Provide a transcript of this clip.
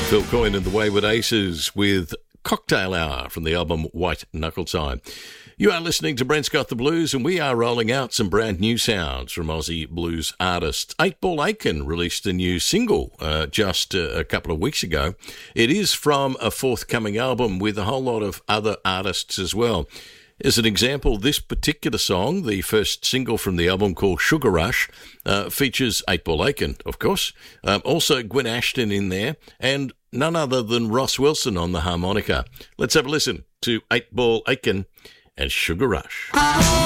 Phil Coyne and the Wayward Aces with Cocktail Hour from the album White Knuckle Time. You are listening to Brent's Got the Blues, and we are rolling out some brand new sounds from Aussie blues artists. 8-Ball Aitken released a new single just a couple of weeks ago. It is from a forthcoming album with a whole lot of other artists as well. As an example, this particular song, the first single from the album called Sugar Rush, features 8-Ball Aitken, of course. Also Gwen Ashton in there, and none other than Ross Wilson on the harmonica. Let's have a listen to 8-Ball Aitken and Sugar Rush.